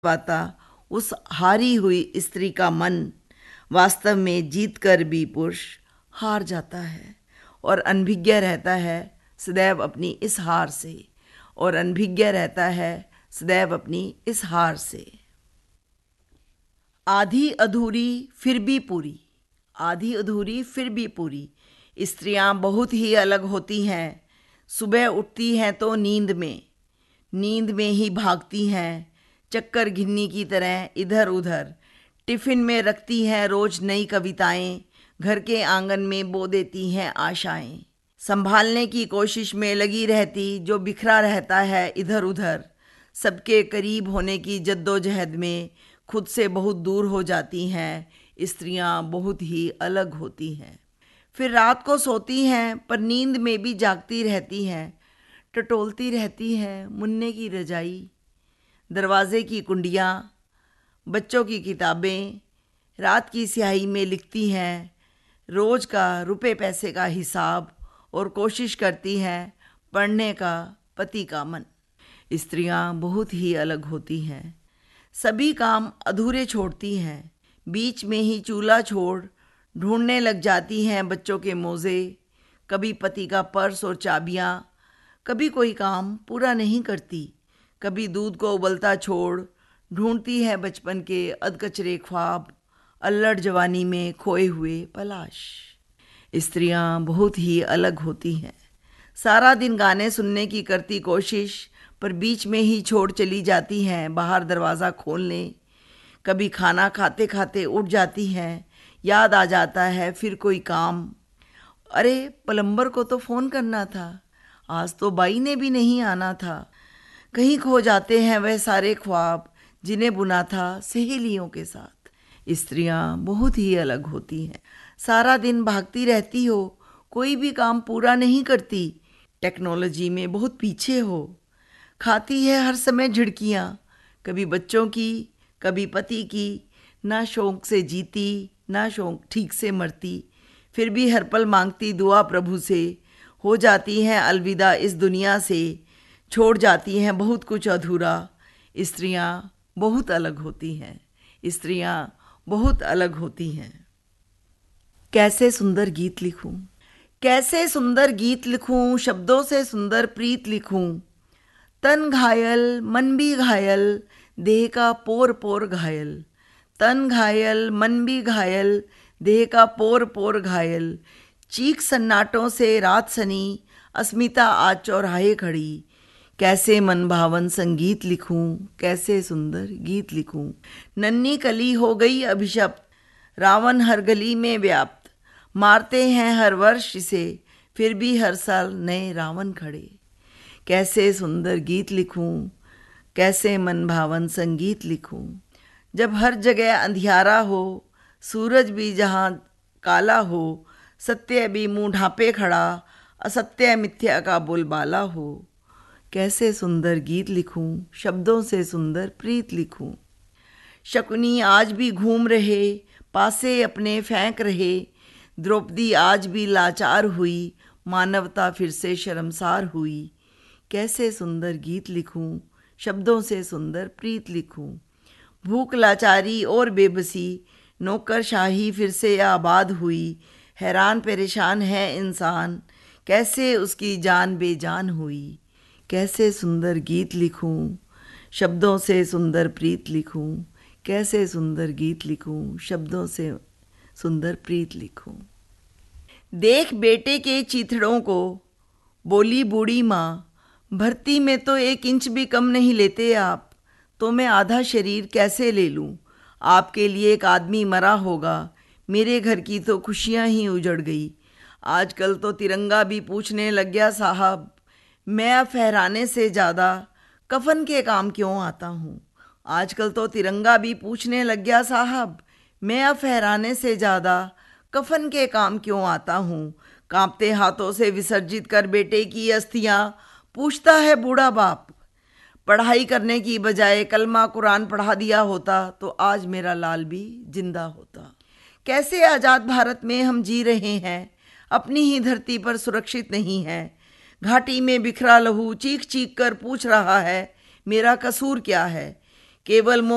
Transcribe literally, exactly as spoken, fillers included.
पाता उस हारी हुई स्त्री का मन वास्तव में जीत कर भी पुरुष हार जाता है और अनभिज्ञ रहता है सदैव अपनी इस हार से और अनभिज्ञ रहता है सदैव अपनी इस हार से। आधी अधूरी फिर भी पूरी, आधी अधूरी फिर भी पूरी। स्त्रियां बहुत ही अलग होती हैं। सुबह उठती हैं तो नींद में नींद में ही भागती हैं, चक्कर घिन्नी की तरह इधर उधर। टिफिन में रखती हैं रोज नई कविताएं, घर के आंगन में बो देती हैं आशाएं। संभालने की कोशिश में लगी रहती जो बिखरा रहता है इधर उधर। सबके करीब होने की जद्दोजहद में खुद से बहुत दूर हो जाती हैं। स्त्रियां बहुत ही अलग होती हैं। फिर रात को सोती हैं पर नींद में भी जागती रहती हैं, टटोलती रहती हैं मुन्ने की रजाई, दरवाजे की कुंडियाँ, बच्चों की किताबें। रात की स्याही में लिखती हैं रोज का रुपए पैसे का हिसाब और कोशिश करती हैं पढ़ने का पति का मन। स्त्रियां बहुत ही अलग होती हैं। सभी काम अधूरे छोड़ती हैं। बीच में ही चूल्हा छोड़ ढूंढने लग जाती हैं बच्चों के मोजे, कभी पति का पर्स और चाबियाँ। कभी कोई काम पूरा नहीं करती, कभी दूध को उबलता छोड़ ढूंढती है बचपन के अधकचरे ख्वाब, अल्लड़ जवानी में खोए हुए पलाश। स्त्रियां बहुत ही अलग होती हैं। सारा दिन गाने सुनने की करती कोशिश पर बीच में ही छोड़ चली जाती हैं बाहर दरवाज़ा खोलने। कभी खाना खाते खाते उठ जाती हैं, याद आ जाता है फिर कोई काम। अरे प्लम्बर को तो फ़ोन करना था, आज तो बाई ने भी नहीं आना था। कहीं खो जाते हैं वह सारे ख्वाब जिन्हें बुना था सहेलियों के साथ। स्त्रियां बहुत ही अलग होती हैं। सारा दिन भागती रहती हो, कोई भी काम पूरा नहीं करती, टेक्नोलॉजी में बहुत पीछे हो। खाती है हर समय झिड़कियाँ, कभी बच्चों की कभी पति की। ना शौक से जीती ना शौक ठीक से मरती, फिर भी हर पल मांगती दुआ प्रभु से। हो जाती हैं अलविदा इस दुनिया से, छोड़ जाती हैं बहुत कुछ अधूरा। स्त्रियां बहुत अलग होती हैं। स्त्रियां बहुत अलग होती हैं। कैसे सुंदर गीत लिखूं, कैसे सुंदर गीत लिखूं, शब्दों से सुंदर प्रीत लिखूं। तन घायल मन भी घायल, देह का पोर पोर घायल। तन घायल मन भी घायल, देह का पोर पोर घायल। चीख सन्नाटों से रात सनी, अस्मिता आज चौराहे खड़ी। कैसे मन भावन संगीत लिखूं, कैसे सुंदर गीत लिखूं। नन्ही कली हो गई अभिशप्त, रावण हर गली में व्याप्त। मारते हैं हर वर्ष इसे, फिर भी हर साल नए रावण खड़े। कैसे सुंदर गीत लिखूं, कैसे मन भावन संगीत लिखूं। जब हर जगह अंधियारा हो, सूरज भी जहां काला हो। सत्य भी मुंह ढांपे खड़ा, असत्य मिथ्या का बोलबाला हो। कैसे सुंदर गीत लिखूं, शब्दों से सुंदर प्रीत लिखूं। शकुनी आज भी घूम रहे, पासे अपने फेंक रहे। द्रौपदी आज भी लाचार हुई, मानवता फिर से शर्मसार हुई। कैसे सुंदर गीत लिखूं, शब्दों से सुंदर प्रीत लिखूं। भूख लाचारी और बेबसी, नौकरशाही फिर से आबाद हुई। हैरान परेशान है इंसान, कैसे उसकी जान बेजान हुई। कैसे सुंदर गीत लिखूं, शब्दों से सुंदर प्रीत लिखूं। कैसे सुंदर गीत लिखूं, शब्दों से सुंदर प्रीत लिखूं। देख बेटे के चीथड़ों को, बोली बूढ़ी माँ, भर्ती में तो एक इंच भी कम नहीं लेते आप, तो मैं आधा शरीर कैसे ले लूं। आपके लिए एक आदमी मरा होगा, मेरे घर की तो खुशियां ही उजड़ गई। आजकल तो तिरंगा भी पूछने लग गया साहब, मैं अब फहराने से ज़्यादा कफन के काम क्यों आता हूँ। आजकल तो तिरंगा भी पूछने लग गया साहब, मैं अब फहराने से ज़्यादा कफन के काम क्यों आता हूँ। कांपते हाथों से विसर्जित कर बेटे की अस्थियाँ पूछता है बूढ़ा बाप। पढ़ाई करने की बजाय कलमा कुरान पढ़ा दिया होता तो आज मेरा लाल भी जिंदा होता। कैसे आज़ाद भारत में हम जी रहे हैं, अपनी ही धरती पर सुरक्षित नहीं है। घाटी में बिखरा लहू चीख चीख कर पूछ रहा है, मेरा कसूर क्या है। केवल